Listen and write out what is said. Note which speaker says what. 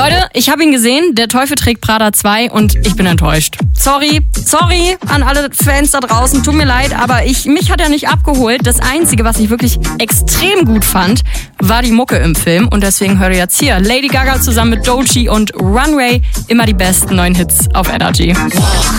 Speaker 1: Leute, ich habe ihn gesehen, Der Teufel trägt Prada 2 und ich bin enttäuscht. Sorry an alle Fans da draußen, tut mir leid, aber mich hat er nicht abgeholt. Das Einzige, was ich wirklich extrem gut fand, war die Mucke im Film und deswegen höre jetzt hier Lady Gaga zusammen mit Doechii und Runway, immer die besten neuen Hits auf Energy.